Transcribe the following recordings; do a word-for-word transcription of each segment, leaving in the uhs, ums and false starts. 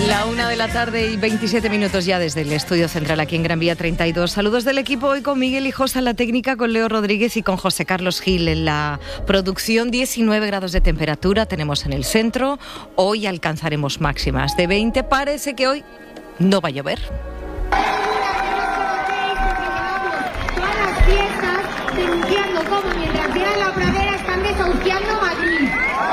La una de la tarde y veintisiete minutos ya desde el estudio central aquí en Gran Vía treinta y dos. Saludos del equipo hoy con Miguel Hijosa en la técnica, con Leo Rodríguez y con José Carlos Gil en la producción. diecinueve grados de temperatura tenemos en el centro. Hoy alcanzaremos máximas de veinte. Parece que hoy no va a llover. Todas las fiestas denunciando cómo mientras llegan la pradera están desahuciando Madrid.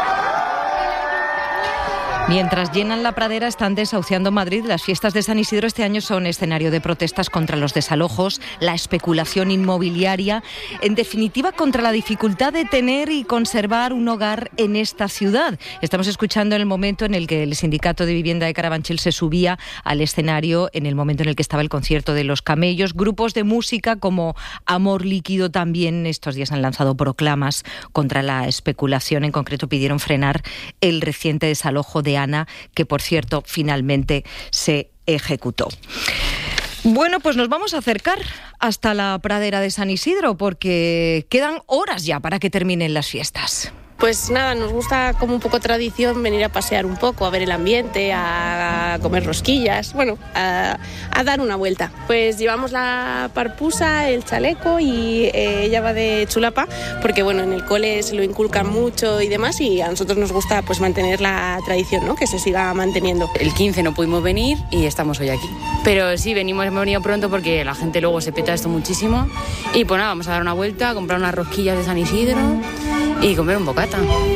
Mientras llenan la pradera, están desahuciando Madrid. Las fiestas de San Isidro este año son escenario de protestas contra los desalojos, la especulación inmobiliaria, en definitiva contra la dificultad de tener y conservar un hogar en esta ciudad. Estamos escuchando en el momento en el que el Sindicato de Vivienda de Carabanchel se subía al escenario, en el momento en el que estaba el concierto de Los Camellos. Grupos de música como Amor Líquido también estos días han lanzado proclamas contra la especulación. En concreto pidieron frenar el reciente desalojo de Ana, que por cierto finalmente se ejecutó. Bueno, pues nos vamos a acercar hasta la pradera de San Isidro porque quedan horas ya para que terminen las fiestas. Pues nada, nos gusta como un poco tradición venir a pasear un poco, a ver el ambiente, a comer rosquillas, bueno, a, a dar una vuelta. Pues llevamos la parpusa, el chaleco y eh, ella va de chulapa, porque bueno, en el cole se lo inculcan mucho y demás, y a nosotros nos gusta pues mantener la tradición, ¿no? Que se siga manteniendo. El quince no pudimos venir y estamos hoy aquí. Pero sí, venimos, hemos venido pronto porque la gente luego se peta esto muchísimo. Y pues nada, vamos a dar una vuelta, a comprar unas rosquillas de San Isidro y comer un bocata.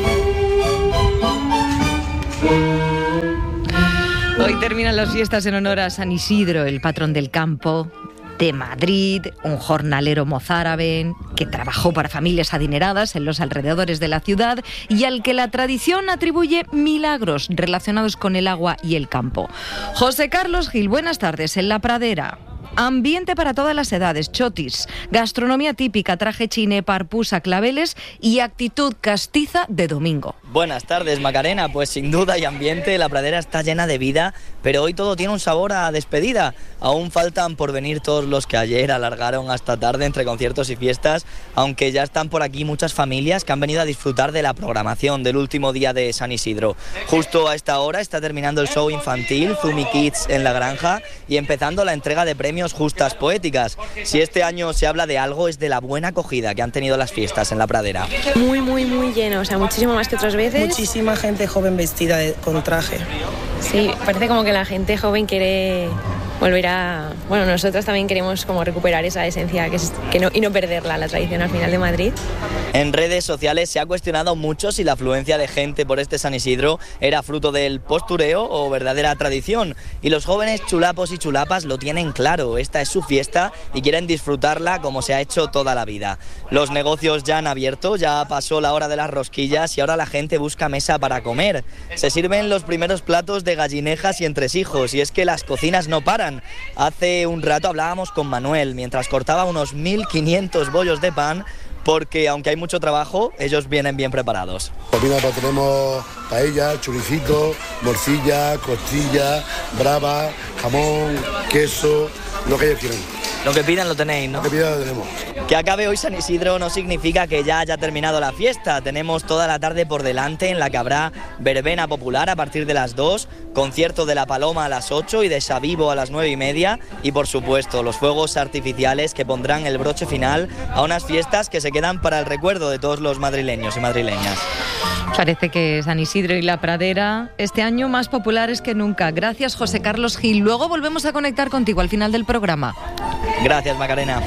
Hoy terminan las fiestas en honor a San Isidro, el patrón del campo de Madrid, un jornalero mozárabe que trabajó para familias adineradas en los alrededores de la ciudad y al que la tradición atribuye milagros relacionados con el agua y el campo. José Carlos Gil, buenas tardes en la pradera. Ambiente para todas las edades, chotis, gastronomía típica, traje chiné, parpusa, claveles y actitud castiza de domingo. Buenas tardes, Macarena. Pues sin duda hay ambiente, la pradera está llena de vida, pero hoy todo tiene un sabor a despedida. Aún faltan por venir todos los que ayer alargaron hasta tarde entre conciertos y fiestas, aunque ya están por aquí muchas familias que han venido a disfrutar de la programación del último día de San Isidro. Justo a esta hora está terminando el show infantil Zumi Kids en la granja y empezando la entrega de premios Justas Poéticas. Si este año se habla de algo es de la buena acogida que han tenido las fiestas en la pradera. Muy, muy, muy lleno, o sea, muchísimo más que otras veces. Muchísima gente joven vestida de, con traje. Sí, parece como que la gente joven quiere volver a... Bueno, nosotros también queremos como recuperar esa esencia que es, que no, y no perderla, la tradición al final de Madrid. En redes sociales se ha cuestionado mucho si la afluencia de gente por este San Isidro era fruto del postureo o verdadera tradición. Y los jóvenes chulapos y chulapas lo tienen claro, esta es su fiesta y quieren disfrutarla como se ha hecho toda la vida. Los negocios ya han abierto, ya pasó la hora de las rosquillas y ahora la gente busca mesa para comer. Se sirven los primeros platos de gallinejas y entresijos y es que las cocinas no paran. Hace un rato hablábamos con Manuel mientras cortaba unos mil quinientos bollos de pan, porque aunque hay mucho trabajo, ellos vienen bien preparados. Comida, pues tenemos paella, choricito, morcilla, costilla, brava, jamón, queso, lo que ellos quieran. Lo que pidan lo tenéis, ¿no? Lo que pidan lo tenemos. Que acabe hoy San Isidro no significa que ya haya terminado la fiesta. Tenemos toda la tarde por delante en la que habrá verbena popular a partir de las dos, concierto de La Paloma a las ocho y de Xavivo a las nueve y media y por supuesto los fuegos artificiales que pondrán el broche final a unas fiestas que se quedan para el recuerdo de todos los madrileños y madrileñas. Parece que San Isidro y la pradera este año más populares que nunca. Gracias, José Carlos Gil. Luego volvemos a conectar contigo al final del programa. Gracias, Macarena.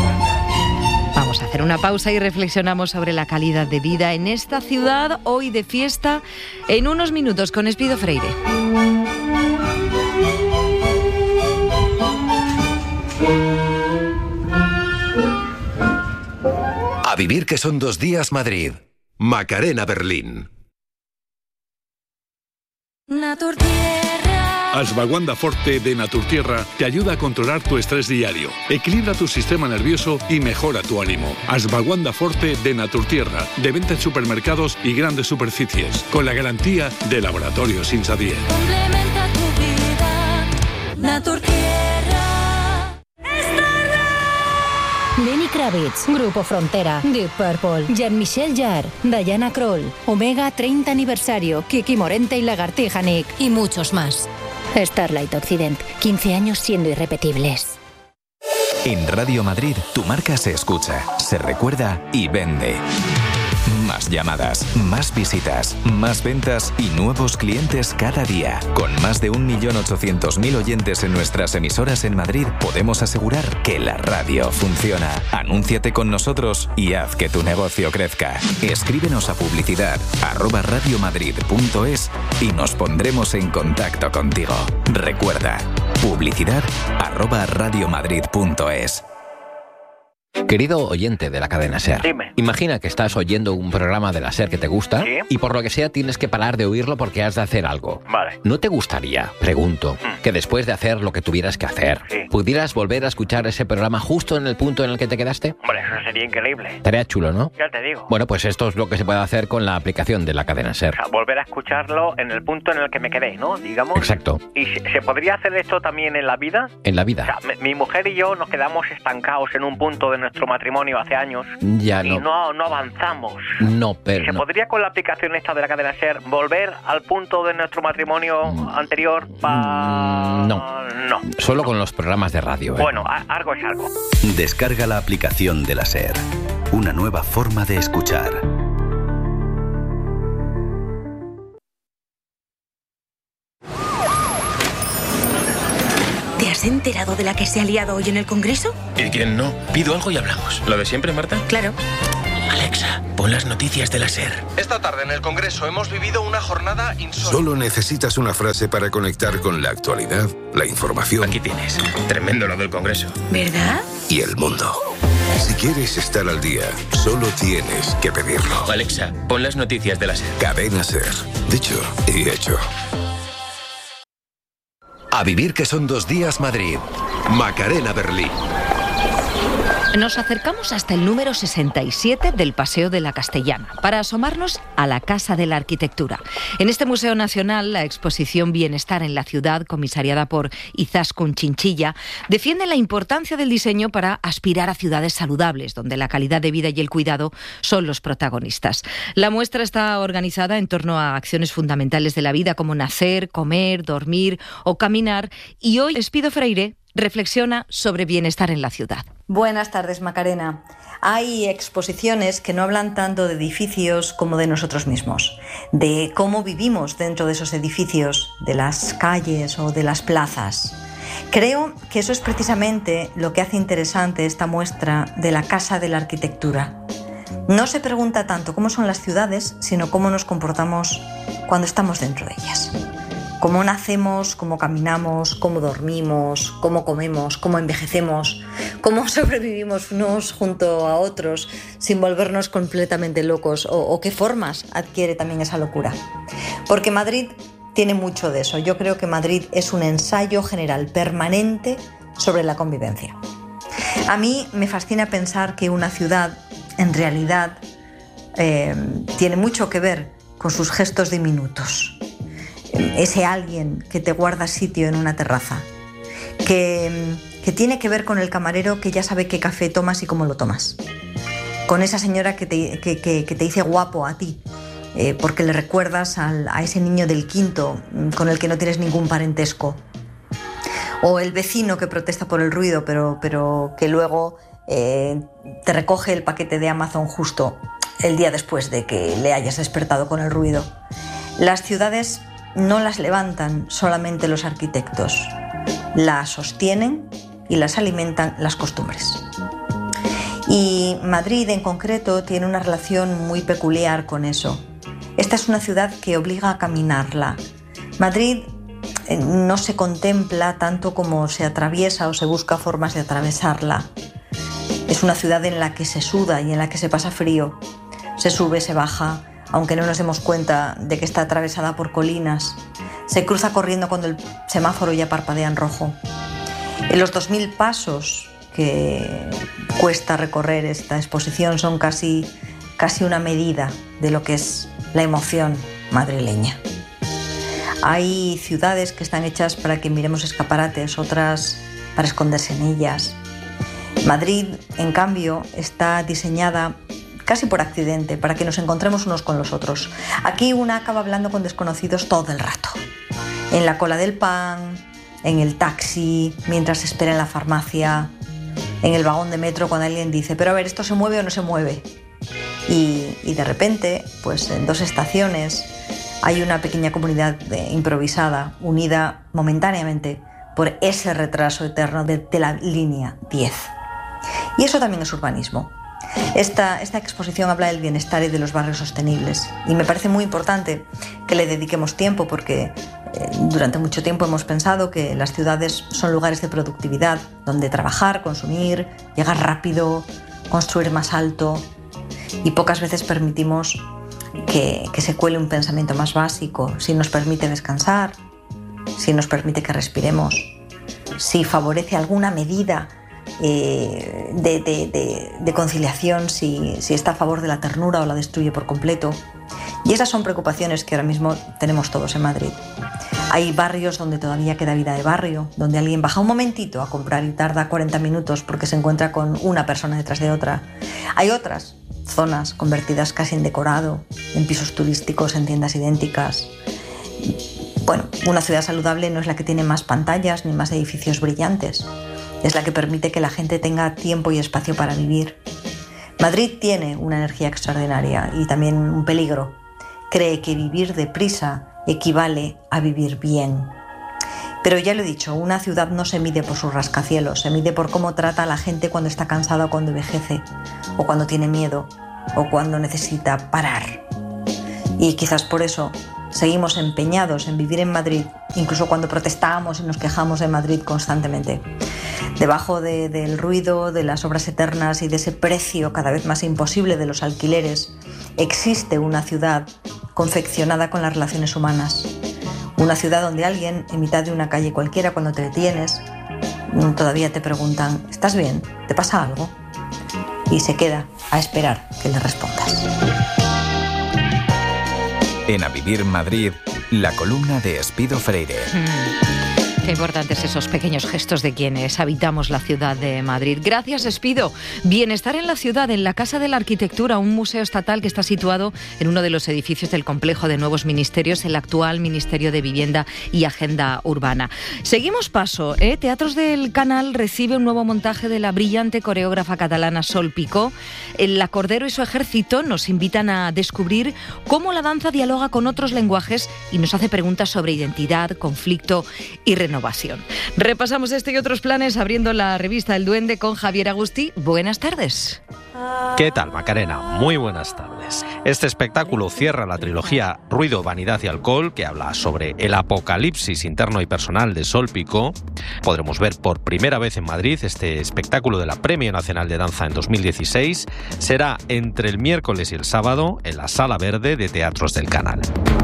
Vamos a hacer una pausa y reflexionamos sobre la calidad de vida en esta ciudad, hoy de fiesta, en unos minutos con Espido Freire. A vivir que son dos días Madrid. Macarena Berlín. Ashwagandha Forte de Naturtierra te ayuda a controlar tu estrés diario, equilibra tu sistema nervioso y mejora tu ánimo. Ashwagandha Forte de Naturtierra, de venta en supermercados y grandes superficies, con la garantía de Laboratorios Insadier. Complementa tu vida, Naturtierra. Lenny Kravitz, Grupo Frontera, Deep Purple, Jean-Michel Jarre, Diana Kroll, Omega treinta aniversario, Kiki Morente y Lagartija Nick y muchos más. Starlight Occident, quince años siendo irrepetibles. En Radio Madrid, tu marca se escucha, se recuerda y vende. Más llamadas, más visitas, más ventas y nuevos clientes cada día. Con más de un millón ochocientos mil oyentes en nuestras emisoras en Madrid, podemos asegurar que la radio funciona. Anúnciate con nosotros y haz que tu negocio crezca. Escríbenos a publicidad arroba radiomadrid punto es y nos pondremos en contacto contigo. Recuerda, publicidad arroba radiomadrid punto es. Querido oyente de la cadena SER, Dime. Imagina que estás oyendo un programa de la SER que te gusta, ¿Sí? Y por lo que sea tienes que parar de oírlo porque has de hacer algo. Vale. ¿No te gustaría, pregunto, Mm. que después de hacer lo que tuvieras que hacer, Sí. pudieras volver a escuchar ese programa justo en el punto en el que te quedaste? Hombre, eso sería increíble. Estaría chulo, ¿no? Ya te digo. Bueno, pues esto es lo que se puede hacer con la aplicación de la cadena SER. O sea, volver a escucharlo en el punto en el que me quedé, ¿no? Digamos. Exacto. ¿Y se, se podría hacer esto también en la vida? En la O vida. sea, mi, mi mujer y yo nos quedamos estancados en un punto de nuestro matrimonio hace años Ya y no. no, no avanzamos. No, pero ¿Se no. podría con la aplicación esta de la cadena SER volver al punto de nuestro matrimonio anterior? Pa... No. No. Solo con los programas de radio. ¿eh? Bueno, a- algo es algo. Descarga la aplicación de la SER. Una nueva forma de escuchar. ¿Te has enterado de la que se ha liado hoy en el Congreso? ¿Y quién no? Pido algo y hablamos. ¿Lo de siempre, Marta? Claro. Alexa, pon las noticias de la SER. Esta tarde en el Congreso hemos vivido una jornada insólita. Solo necesitas una frase para conectar con la actualidad, la información. Aquí tienes. Tremendo lo del Congreso. ¿Verdad? Y el mundo. Si quieres estar al día, solo tienes que pedirlo. Alexa, pon las noticias de la SER. Cadena SER. Dicho y hecho. A vivir que son dos días Madrid. Macarena Berlín. Nos acercamos hasta el número sesenta y siete del Paseo de la Castellana para asomarnos a la Casa de la Arquitectura. En este Museo Nacional, la exposición Bienestar en la Ciudad, comisariada por Izaskun Chinchilla, defiende la importancia del diseño para aspirar a ciudades saludables, donde la calidad de vida y el cuidado son los protagonistas. La muestra está organizada en torno a acciones fundamentales de la vida como nacer, comer, dormir o caminar, y hoy Espido Freire reflexiona sobre bienestar en la ciudad. Buenas tardes, Macarena. Hay exposiciones que no hablan tanto de edificios como de nosotros mismos, de cómo vivimos dentro de esos edificios, de las calles o de las plazas. Creo que eso es precisamente lo que hace interesante esta muestra de la Casa de la Arquitectura. No se pregunta tanto cómo son las ciudades, sino cómo nos comportamos cuando estamos dentro de ellas. Cómo nacemos, cómo caminamos, cómo dormimos, cómo comemos, cómo envejecemos, cómo sobrevivimos unos junto a otros sin volvernos completamente locos o, o qué formas adquiere también esa locura. Porque Madrid tiene mucho de eso. Yo creo que Madrid es un ensayo general permanente sobre la convivencia. A mí me fascina pensar que una ciudad en realidad eh, tiene mucho que ver con sus gestos diminutos. Ese alguien que te guarda sitio en una terraza, que, que tiene que ver con el camarero que ya sabe qué café tomas y cómo lo tomas, con esa señora que te, que, que, que te dice guapo a ti, eh, porque le recuerdas al, a ese niño del quinto con el que no tienes ningún parentesco, o el vecino que protesta por el ruido pero, pero que luego eh, te recoge el paquete de Amazon justo el día después de que le hayas despertado con el ruido. Las ciudades no las levantan solamente los arquitectos, las sostienen y las alimentan las costumbres. Y Madrid en concreto tiene una relación muy peculiar con eso. Esta es una ciudad que obliga a caminarla. Madrid no se contempla tanto como se atraviesa o se busca formas de atravesarla. Es una ciudad en la que se suda y en la que se pasa frío. Se sube, se baja, aunque no nos demos cuenta de que está atravesada por colinas. Se cruza corriendo cuando el semáforo ya parpadea en rojo. En los dos mil pasos que cuesta recorrer esta exposición son casi, casi una medida de lo que es la emoción madrileña. Hay ciudades que están hechas para que miremos escaparates, otras para esconderse en ellas. Madrid, en cambio, está diseñada casi por accidente, para que nos encontremos unos con los otros. Aquí una acaba hablando con desconocidos todo el rato. En la cola del pan, en el taxi, mientras espera en la farmacia, en el vagón de metro cuando alguien dice, pero a ver, ¿esto se mueve o no se mueve? Y, y de repente, pues en dos estaciones hay una pequeña comunidad de, improvisada, unida momentáneamente por ese retraso eterno de, de la línea diez. Y eso también es urbanismo. Esta, esta exposición habla del bienestar y de los barrios sostenibles. Y me parece muy importante que le dediquemos tiempo porque eh, durante mucho tiempo hemos pensado que las ciudades son lugares de productividad, donde trabajar, consumir, llegar rápido, construir más alto. Y pocas veces permitimos que, que se cuele un pensamiento más básico, si nos permite descansar, si nos permite que respiremos, si favorece alguna medida eh, de, de, de, de conciliación, si, si está a favor de la ternura o la destruye por completo. Y esas son preocupaciones que ahora mismo tenemos todos en Madrid. Hay barrios donde todavía queda vida de barrio, donde alguien baja un momentito a comprar y tarda cuarenta minutos porque se encuentra con una persona detrás de otra. Hay otras zonas convertidas casi en decorado, en pisos turísticos, en tiendas idénticas. Bueno, una ciudad saludable no es la que tiene más pantallas ni más edificios brillantes. Es la que permite que la gente tenga tiempo y espacio para vivir. Madrid tiene una energía extraordinaria y también un peligro. Cree que vivir deprisa equivale a vivir bien. Pero ya lo he dicho, una ciudad no se mide por sus rascacielos, se mide por cómo trata a la gente cuando está cansada o cuando envejece, o cuando tiene miedo, o cuando necesita parar. Y quizás por eso seguimos empeñados en vivir en Madrid, incluso cuando protestamos y nos quejamos de Madrid constantemente. Debajo de, del ruido, de las obras eternas y de ese precio cada vez más imposible de los alquileres, existe una ciudad confeccionada con las relaciones humanas. Una ciudad donde alguien, en mitad de una calle cualquiera, cuando te detienes, todavía te preguntan, ¿estás bien? ¿Te pasa algo? Y se queda a esperar que le respondas. En A Vivir Madrid, la columna de Espido Freire. Mm. Qué importantes esos pequeños gestos de quienes habitamos la ciudad de Madrid. Gracias, Espido. Bienestar en la ciudad, en la Casa de la Arquitectura, un museo estatal que está situado en uno de los edificios del complejo de nuevos ministerios, el actual Ministerio de Vivienda y Agenda Urbana. Seguimos paso, ¿eh? Teatros del Canal recibe un nuevo montaje de la brillante coreógrafa catalana Sol Picó. El Cordero y su ejército nos invitan a descubrir cómo la danza dialoga con otros lenguajes y nos hace preguntas sobre identidad, conflicto y renovación. Repasamos este y otros planes abriendo la revista El Duende con Javier Agustí. Buenas tardes. ¿Qué tal, Macarena? Muy buenas tardes. Este espectáculo cierra la trilogía Ruido, Vanidad y Alcohol, que habla sobre el apocalipsis interno y personal de Sol Picó. Podremos ver por primera vez en Madrid este espectáculo de la Premio Nacional de Danza en dos mil dieciséis. Será entre el miércoles y el sábado en la Sala Verde de Teatros del Canal.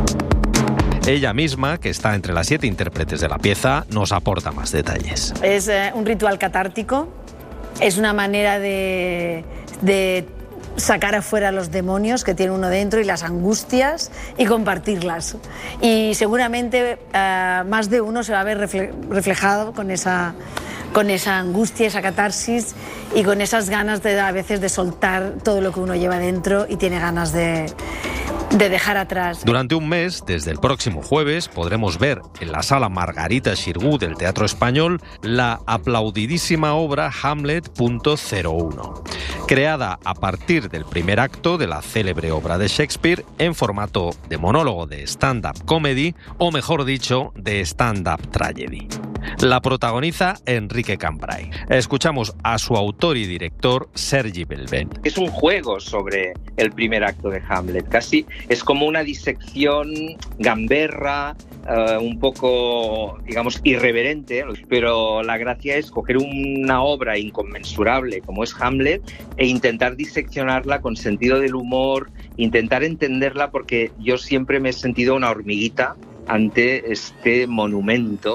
Ella misma, que está entre las siete intérpretes de la pieza, nos aporta más detalles. Es eh, un ritual catártico, es una manera de, de sacar afuera los demonios que tiene uno dentro y las angustias y compartirlas. Y seguramente eh, más de uno se va a ver refle- reflejado con esa, con esa angustia, esa catarsis y con esas ganas de a veces de soltar todo lo que uno lleva dentro y tiene ganas de... de dejar atrás. Durante un mes, desde el próximo jueves, podremos ver en la sala Margarita Xirgu del Teatro Español la aplaudidísima obra Hamlet punto cero uno, creada a partir del primer acto de la célebre obra de Shakespeare en formato de monólogo de stand-up comedy, o mejor dicho, de stand-up tragedy. La protagoniza Enrique Cambray. Escuchamos a su autor y director, Sergi Belben. Es un juego sobre el primer acto de Hamlet, casi es como una disección gamberra, uh, un poco, digamos, irreverente, pero la gracia es coger una obra inconmensurable como es Hamlet e intentar diseccionarla con sentido del humor, intentar entenderla, porque yo siempre me he sentido una hormiguita ante este monumento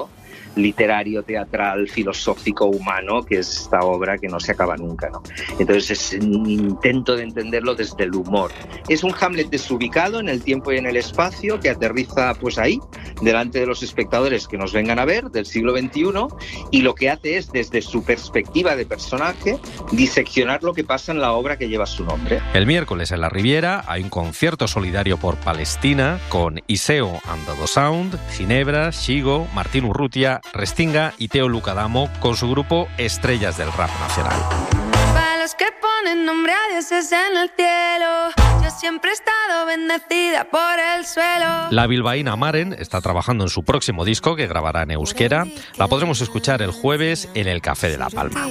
literario, teatral, filosófico, humano, que es esta obra que no se acaba nunca, ¿no? Entonces es un intento de entenderlo desde el humor. Es un Hamlet desubicado en el tiempo y en el espacio que aterriza pues ahí, delante de los espectadores que nos vengan a ver del siglo veintiuno, y lo que hace es, desde su perspectiva de personaje, diseccionar lo que pasa en la obra que lleva su nombre. El miércoles en la Riviera hay un concierto solidario por Palestina con Iseo and the Sound, Ginebra, Shigo, Martín Urrutia, Restinga y Teo Lucadamo con su grupo Estrellas del Rap Nacional. Para los que ponen nombre a dioses en el cielo, yo siempre he estado bendecida por el suelo. La bilbaína Maren está trabajando en su próximo disco que grabará en euskera. La podremos escuchar el jueves en el Café de la Palma.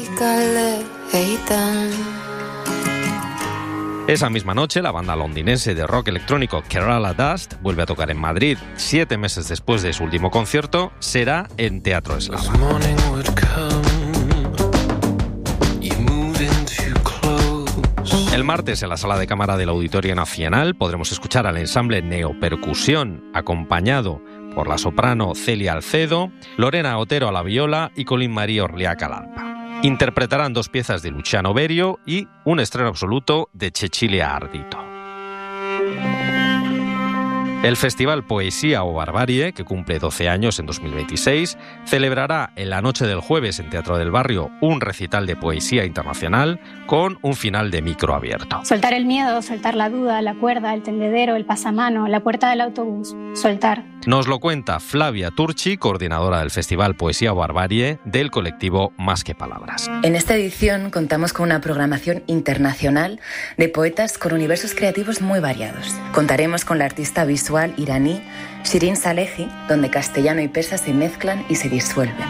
Esa misma noche, la banda londinense de rock electrónico Kerala Dust vuelve a tocar en Madrid. Siete meses después de su último concierto, será en Teatro Eslava. El martes, en la Sala de Cámara del Auditorio Nacional, podremos escuchar al ensamble Neopercusión, acompañado por la soprano Celia Alcedo, Lorena Otero a la viola y Colin María Orliac al arpa. Interpretarán dos piezas de Luciano Berio y un estreno absoluto de Cecilia Ardito. El Festival Poesía o Barbarie, que cumple doce años en dos mil veintiséis, celebrará en la noche del jueves en Teatro del Barrio un recital de poesía internacional con un final de micro abierto. Soltar el miedo, soltar la duda, la cuerda, el tendedero, el pasamano, la puerta del autobús. Soltar. Nos lo cuenta Flavia Turchi, coordinadora del Festival Poesía o Barbarie del colectivo Más que Palabras. En esta edición contamos con una programación internacional de poetas con universos creativos muy variados. Contaremos con la artista visual iraní Shirin Salehi, donde castellano y persa se mezclan y se disuelven.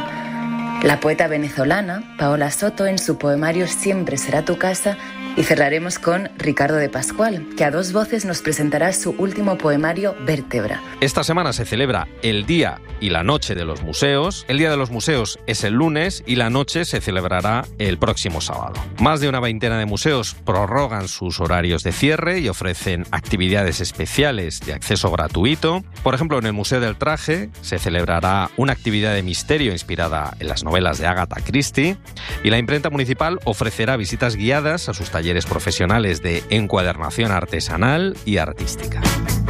La poeta venezolana Paola Soto en su poemario Siempre será tu casa, y cerraremos con Ricardo de Pascual, que a dos voces nos presentará su último poemario Vértebra. Esta semana se celebra el Día y la Noche de los Museos. El Día de los Museos es el lunes y la noche se celebrará el próximo sábado. Más de una veintena de museos prorrogan sus horarios de cierre y ofrecen actividades especiales de acceso gratuito. Por ejemplo, en el Museo del Traje se celebrará una actividad de misterio inspirada en las novelas de Agatha Christie, y la imprenta municipal ofrecerá visitas guiadas a sus talleres profesionales de encuadernación artesanal y artística.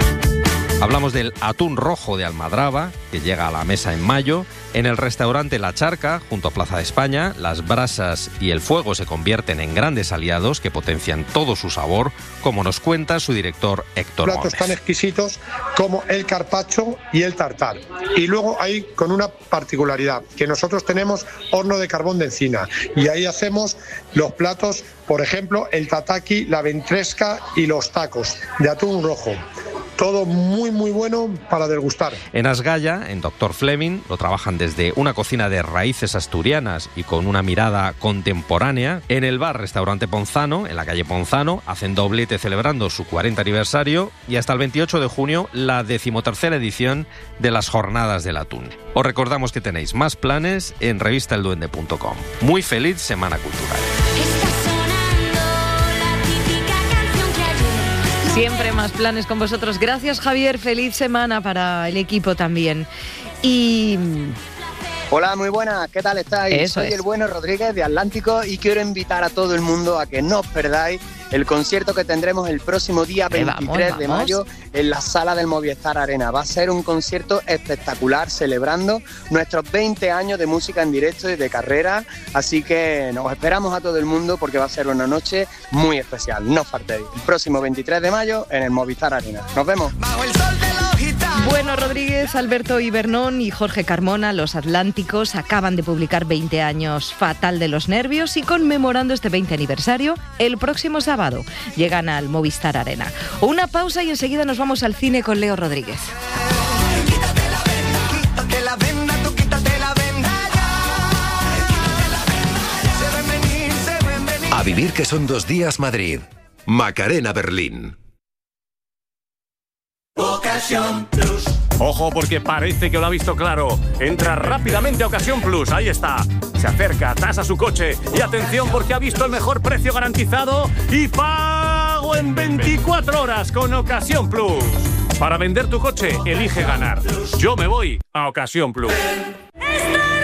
Hablamos del atún rojo de Almadraba, que llega a la mesa en mayo. En el restaurante La Charca, junto a Plaza de España, las brasas y el fuego se convierten en grandes aliados que potencian todo su sabor, como nos cuenta su director Héctor Platos Gómez. Tan exquisitos como el carpaccio y el tartar. Y luego hay con una particularidad, que nosotros tenemos horno de carbón de encina, y ahí hacemos los platos, por ejemplo, el tataki, la ventresca y los tacos de atún rojo. Todo muy muy bueno para degustar. En Asgaya, en Doctor Fleming, lo trabajan desde una cocina de raíces asturianas y con una mirada contemporánea. En el bar Restaurante Ponzano, en la calle Ponzano, hacen doblete celebrando su cuarenta aniversario, y hasta el veintiocho de junio la decimotercera edición de las Jornadas del Atún. Os recordamos que tenéis más planes en revista el duende punto com. Muy feliz Semana Cultural. Siempre más planes con vosotros. Gracias, Javier. Feliz semana para el equipo también. Y... Hola, muy buenas. ¿Qué tal estáis? Eso Soy es. el Bueno Rodríguez de Atlántico y quiero invitar a todo el mundo a que no os perdáis el concierto que tendremos el próximo día veintitrés de mayo en la Sala del Movistar Arena. Va a ser un concierto espectacular celebrando nuestros veinte años de música en directo y de carrera, así que nos esperamos a todo el mundo porque va a ser una noche muy especial. No os faltéis. El próximo veintitrés de mayo en el Movistar Arena. Nos vemos. Bueno, Rodríguez, Alberto Ibernón y Jorge Carmona, los Atlánticos, acaban de publicar veinte años Fatal de los Nervios, y conmemorando este veinte aniversario, el próximo sábado llegan al Movistar Arena. Una pausa y enseguida nos vamos al cine con Leo Rodríguez. A vivir que son dos días Madrid. Macarena Berlín. Ocasión Plus. Ojo, porque parece que lo ha visto claro. Entra rápidamente a Ocasión Plus, ahí está. Se acerca, tasa su coche y atención porque ha visto el mejor precio garantizado y pago en veinticuatro horas con Ocasión Plus. Para vender tu coche, elige ganar. Yo me voy a Ocasión Plus. Estoy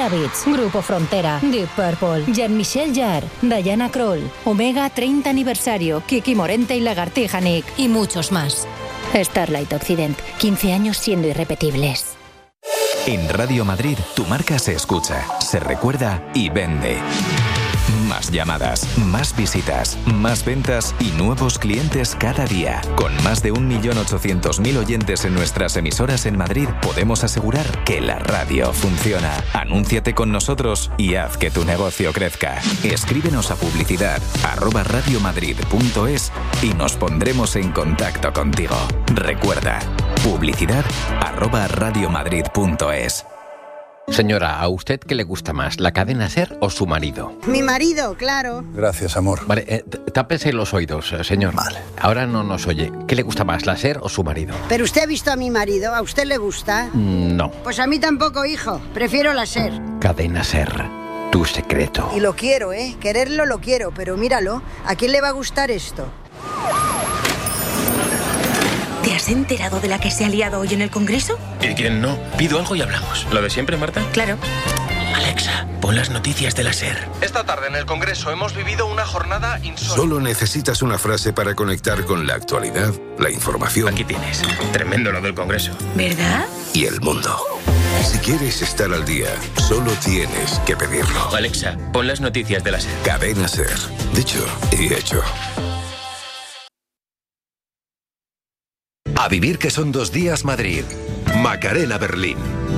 Kravitz, Grupo Frontera, Deep Purple, Jean-Michel Jarre, Diana Krall, Omega treinta aniversario, Kiki Morente y Lagartija Nick y muchos más. Starlight Occident, quince años siendo irrepetibles. En Radio Madrid, tu marca se escucha, se recuerda y vende. Más llamadas, más visitas, más ventas y nuevos clientes cada día. Con más de un millón ochocientos mil oyentes en nuestras emisoras en Madrid, podemos asegurar que la radio funciona. Anúnciate con nosotros y haz que tu negocio crezca. Escríbenos a publicidad arroba radiomadrid.es y nos pondremos en contacto contigo. Recuerda, publicidad arroba radiomadrid.es. Señora, ¿a usted qué le gusta más, la cadena SER o su marido? Mi marido, claro. Gracias, amor. Vale, eh, tápese los oídos, señor. Vale. Ahora no nos oye. ¿Qué le gusta más, la SER o su marido? Pero usted ha visto a mi marido, ¿a usted le gusta? Mm, no. Pues a mí tampoco, hijo. Prefiero la SER. Cadena SER, tu secreto. Y lo quiero, ¿eh? Quererlo lo quiero, pero míralo, ¿a quién le va a gustar esto? ¿Te has enterado de la que se ha liado hoy en el Congreso? ¿Y quién no? Pido algo y hablamos. ¿Lo de siempre, Marta? Claro. Alexa, pon las noticias de la SER. Esta tarde en el Congreso hemos vivido una jornada insólita. Solo necesitas una frase para conectar con la actualidad, la información. Aquí tienes. Tremendo lo del Congreso. ¿Verdad? Y el mundo. Si quieres estar al día, solo tienes que pedirlo. Alexa, pon las noticias de la SER. Cadena SER. Dicho y hecho. A vivir que son dos días Madrid. Macarena Berlín.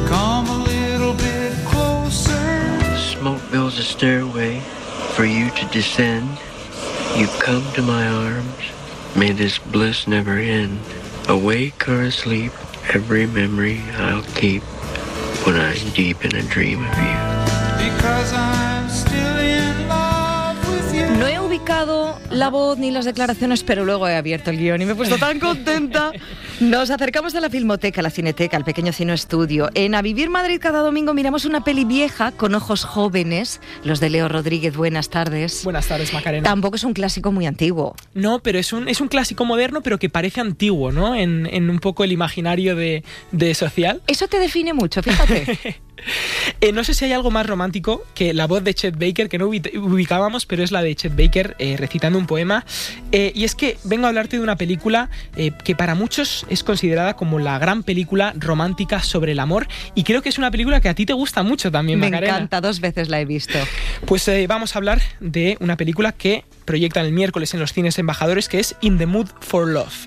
Smoke builds a stairway for you to descend. You come to my arms. May this bliss never end. Awake or asleep, every memory I'll keep when I'm deep in a dream of you. Because I'm still in love with you. No he ubicado la voz ni las declaraciones, pero luego he abierto el guión y me he puesto tan contenta. Nos acercamos a la Filmoteca, a la Cineteca, al pequeño Cine Estudio. En A Vivir Madrid cada domingo miramos una peli vieja con ojos jóvenes, los de Leo Rodríguez. Buenas tardes. Buenas tardes, Macarena. Tampoco es un clásico muy antiguo. No, pero es un, es un clásico moderno, pero que parece antiguo, ¿no? En, en un poco el imaginario de, de social. Eso te define mucho, fíjate. eh, no sé si hay algo más romántico que la voz de Chet Baker, que no ubicábamos, pero es la de Chet Baker eh, recitando un poema. Eh, y es que vengo a hablarte de una película eh, que para muchos es considerada como la gran película romántica sobre el amor, y creo que es una película que a ti te gusta mucho también, Me Macarena. Me encanta, dos veces la he visto. Pues eh, vamos a hablar de una película que proyectan el miércoles en los cines Embajadores, que es In the Mood for Love.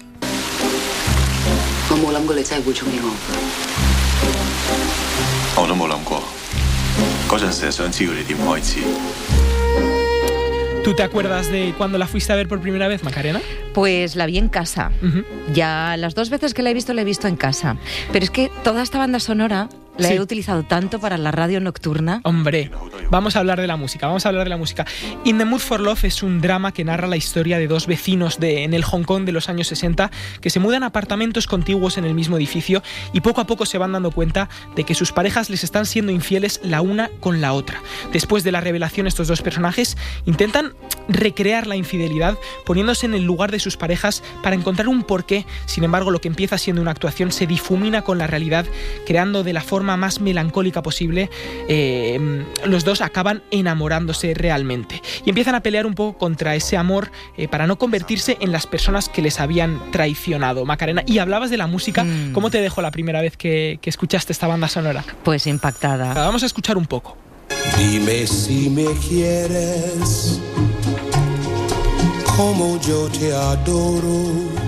¿Tú te acuerdas de cuando la fuiste a ver por primera vez, Macarena? Pues la vi en casa. Uh-huh. Ya las dos veces que la he visto, la he visto en casa. Pero es que toda esta banda sonora la sí. he utilizado tanto para la radio nocturna. Hombre, vamos a hablar de la música, vamos a hablar de la música. In the Mood for Love es un drama que narra la historia de dos vecinos de, en el Hong Kong de los años sesenta que se mudan a apartamentos contiguos en el mismo edificio y poco a poco se van dando cuenta de que sus parejas les están siendo infieles la una con la otra. Después de la revelación, estos dos personajes intentan recrear la infidelidad poniéndose en el lugar de sus parejas para encontrar un porqué. Sin embargo, lo que empieza siendo una actuación se difumina con la realidad, creando de la forma más melancólica posible. Eh, los dos acaban enamorándose realmente y empiezan a pelear un poco contra ese amor eh, para no convertirse en las personas que les habían traicionado. Macarena, y hablabas de la música, mm. ¿cómo te dejó la primera vez que, que escuchaste esta banda sonora? Pues impactada. Vamos a escuchar un poco. Dime si me quieres como yo te adoro.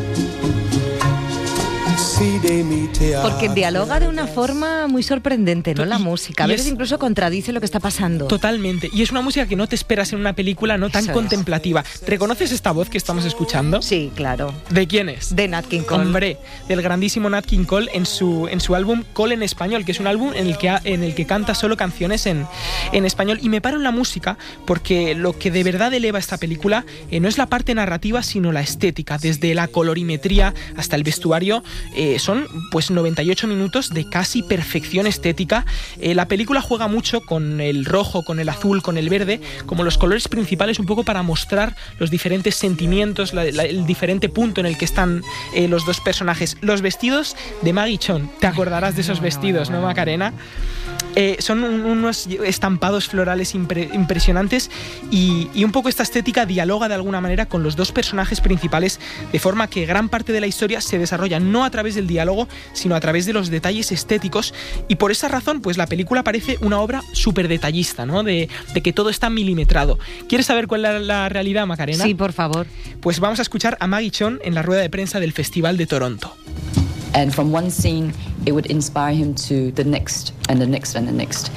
Porque dialoga de una forma muy sorprendente, ¿no? La música. A veces es... incluso contradice lo que está pasando. Totalmente. Y es una música que no te esperas en una película no tan Eso contemplativa. Es. ¿Reconoces esta voz que estamos escuchando? Sí, claro. ¿De quién es? De Nat King Cole. Hombre, del grandísimo Nat King Cole en su, en su álbum Cole en Español, que es un álbum en el que, ha, en el que canta solo canciones en, en español. Y me paro en la música porque lo que de verdad eleva esta película eh, no es la parte narrativa, sino la estética. Desde la colorimetría hasta el vestuario, eh, son pues noventa y ocho minutos de casi perfección estética. Eh, la película juega mucho con el rojo, con el azul, con el verde, como los colores principales, un poco para mostrar los diferentes sentimientos, la, la, el diferente punto en el que están eh, los dos personajes. Los vestidos de Maggie Cheung, te acordarás de esos vestidos, ¿no, Macarena? Eh, son un, unos estampados florales impre, impresionantes y, y un poco esta estética dialoga de alguna manera con los dos personajes principales, de forma que gran parte de la historia se desarrolla no a través del diálogo, sino a través de los detalles estéticos, y por esa razón pues la película parece una obra súper detallista, ¿no? De, de que todo está milimetrado. ¿Quieres saber cuál es la, la realidad, Macarena? Sí, por favor. Pues vamos a escuchar a Maggie Cheung en la rueda de prensa del Festival de Toronto. And from one scene, it would inspire him to the next and the next and the next.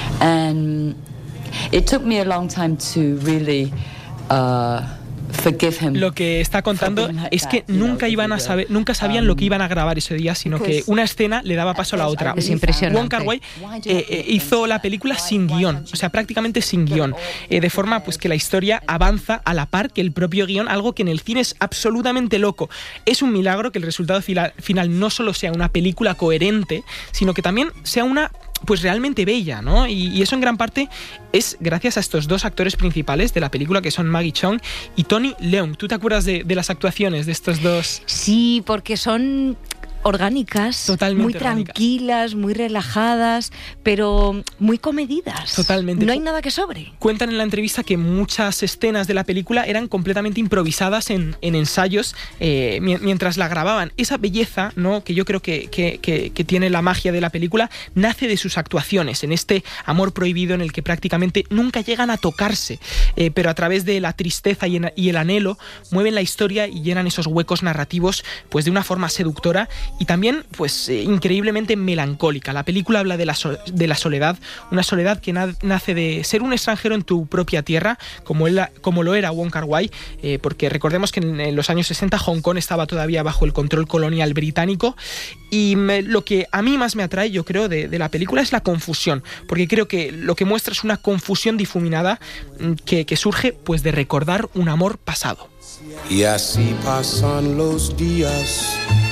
And it took me a long time to really uh, forgive him. Lo que está contando es que nunca iban a saber, nunca sabían lo que iban a grabar ese día, sino que una escena le daba paso a la otra. Es impresionante. Wong Kar-wai eh, eh, hizo la película sin guión, o sea, prácticamente sin guión, eh, de forma pues que la historia avanza a la par que el propio guión, algo que en el cine es absolutamente loco. Es un milagro que el resultado final, final no solo sea una película coherente, sino que también sea una pues realmente bella, ¿no? Y, y eso en gran parte es gracias a estos dos actores principales de la película, que son Maggie Cheung y Tony Leung. ¿Tú te acuerdas de, de las actuaciones de estos dos? Sí, porque son orgánicas, Totalmente muy orgánicas. tranquilas, muy relajadas, pero muy comedidas. Totalmente. No hay nada que sobre. Cuentan en la entrevista que muchas escenas de la película eran completamente improvisadas en, en ensayos eh, mientras la grababan. Esa belleza, ¿no?, que yo creo que, que, que, que tiene la magia de la película, nace de sus actuaciones, en este amor prohibido en el que prácticamente nunca llegan a tocarse, eh, pero a través de la tristeza y, en, y el anhelo mueven la historia y llenan esos huecos narrativos pues de una forma seductora y también pues eh, increíblemente melancólica. La película habla de la, so de la soledad, una soledad que na nace de ser un extranjero en tu propia tierra, como, él, como lo era Wong Kar-wai, eh, porque recordemos que en, en los años sesenta Hong Kong estaba todavía bajo el control colonial británico, y me, lo que a mí más me atrae, yo creo, de, de la película es la confusión, porque creo que lo que muestra es una confusión difuminada que, que surge pues de recordar un amor pasado. Y así pasan los días